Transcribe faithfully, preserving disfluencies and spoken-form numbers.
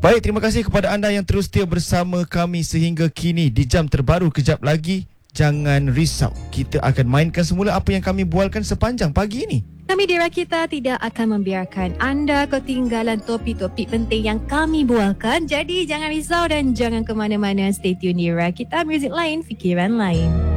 Baik, terima kasih kepada anda yang terus setia bersama kami sehingga kini. Di jam terbaru kejap lagi, jangan risau, kita akan mainkan semula apa yang kami bualkan sepanjang pagi ini. Kami di Rakita tidak akan membiarkan anda ketinggalan topik-topik penting yang kami bualkan. Jadi jangan risau dan jangan ke mana-mana. Stay tune di Rakita, Music Lain, Fikiran Lain.